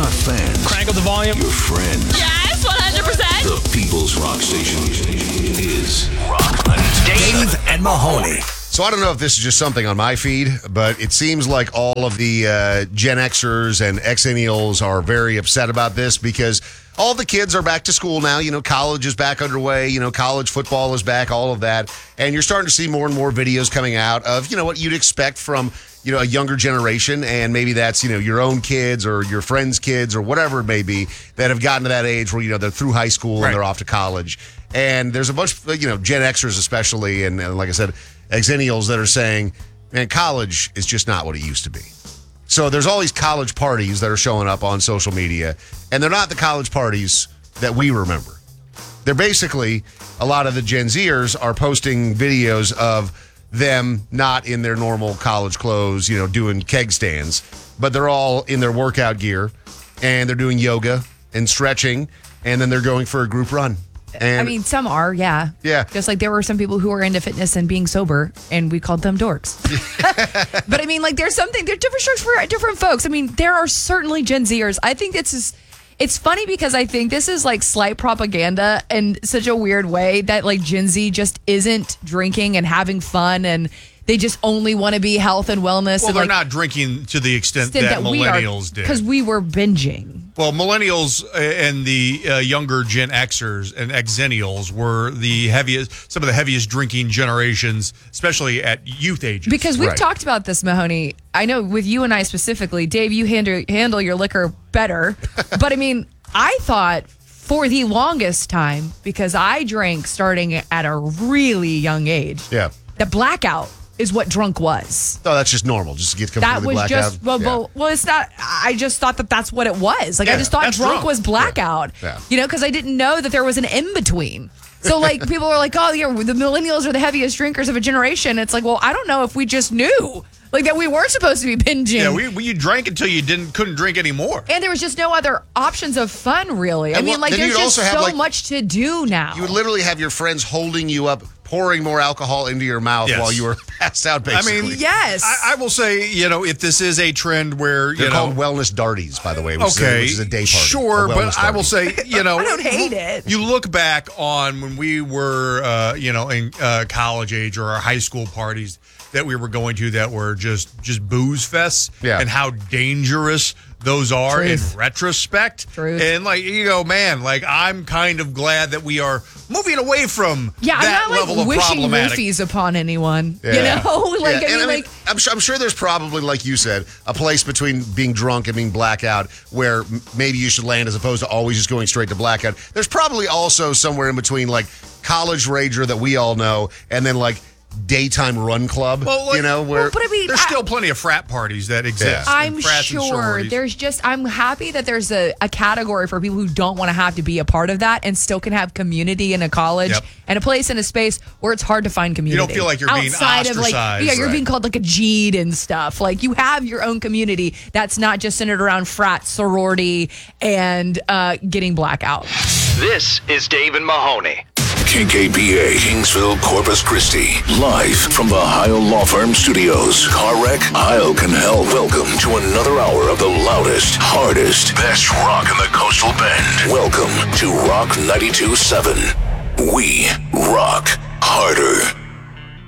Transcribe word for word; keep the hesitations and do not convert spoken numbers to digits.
Not fans. Crank up the volume. Your friends. Yes, one hundred percent. The People's Rock Station is Rock ninety-two. Dave and Mahoney. So I don't know if this is just something on my feed, but it seems like all of the uh, Gen Xers and Xennials are very upset about this because all the kids are back to school now. You know, college is back underway. You know, college football is back, all of that. And you're starting to see more and more videos coming out of, you know, what you'd expect from, you know, a younger generation. And maybe that's, you know, your own kids or your friends' kids or whatever it may be that have gotten to that age where, you know, they're through high school Right. and they're off to college. And there's a bunch of, you know, Gen Xers especially, and, and like I said, Xennials that are saying, man, college is just not what it used to be. So there's all these college parties that are showing up on social media, and they're not the college parties that we remember. They're basically, a lot of the Gen Zers are posting videos of them not in their normal college clothes, you know, doing keg stands, but they're all in their workout gear, and they're doing yoga and stretching, and then they're going for a group run. And I mean, some are, yeah. Yeah. Just like there were some people who were into fitness and being sober, and we called them dorks. But I mean, like, there's something, there's different strokes for different folks. I mean, there are certainly Gen Zers. I think it's just, it's funny because I think this is like slight propaganda in such a weird way that like Gen Z just isn't drinking and having fun, and they just only want to be health and wellness. Well, and they're like, not drinking to the extent, extent that, that we are, millennials did. because we were binging. Well, millennials and the uh, younger Gen Xers and Xennials were the heaviest, some of the heaviest drinking generations, especially at youth ages. Because we've Right. talked about this, Mahoney. I know with you and I specifically, Dave, you handle, handle your liquor better. But I mean, I thought for the longest time, because I drank starting at a really young age, yeah. the blackout is what drunk was. Oh, that's just normal. Just to get completely That was blacked just, out. well, Yeah. well, well, it's not, I just thought that that's what it was. Like, I Yeah, just thought that's drunk drunk. was blackout, Yeah. you know, because I didn't know that there was an in-between. So, like, people are like, oh, yeah, the millennials are the heaviest drinkers of a generation. It's like, well, I don't know if we just knew, like, that we weren't supposed to be binging. yeah, we, we you drank until you didn't couldn't drink anymore. and there was just no other options of fun, really. I And mean, well, like, then there's you'd just also have, so like- much to do now. You would literally have your friends holding you up, pouring more alcohol into your mouth Yes. while you were passed out, I basically. mean, Yes. I, I will say, you know, if this is a trend where, They're you know, called wellness darties, by the way, which, is, a, okay, which is a day party. sure, a but wellness I will darty. say, you know, I don't hate it. You look back on when we were, uh, you know, in uh, college age or our high school parties that we were going to that were just just booze fests, Yeah. and how dangerous those are Truth. in retrospect. Truth. And like you go, man, like I'm kind of glad that we are moving away from yeah, that I'm not level like of wishing problematic. roofies upon anyone. Yeah. You know, like Yeah, I and mean, like I'm sure, I'm sure there's probably, like you said, a place between being drunk and being blackout where m- maybe you should land as opposed to always just going straight to blackout. There's probably also somewhere in between, like, college rager that we all know and then, like, daytime run club, Well, like- you know, where... Well, but I mean, There's I- still plenty of frat parties that exist. Yeah. and I'm frats and sure sororities. there's just, I'm happy that there's a, a category for people who don't want to have to be a part of that and still can have community in a college Yep. and a place in a space where it's hard to find community. don't feel like you're being Outside of like, ostracized. yeah, you're Right. being called like a G E D and stuff. Like you have your own community that's not just centered around frat, sorority, and uh, getting blackout. This is Dave and Mahoney. K K P A, Kingsville, Corpus Christi. Live from the Heil Law Firm Studios. Car wreck? Heil can help. Welcome to another hour of the loudest, hardest, best rock in the Coastal Bend. Welcome to Rock ninety-two point seven. We rock harder.